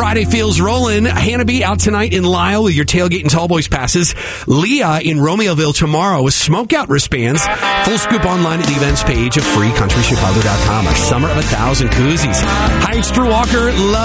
Friday feels rolling. Hannah B out tonight in Lisle with your tailgate and tall boys passes. Leah in Romeoville tomorrow with smokeout wristbands. Full scoop online at the events page of freecountrychicago.com. A summer of 1,000 koozies. Hi, it's Drew Walker. Love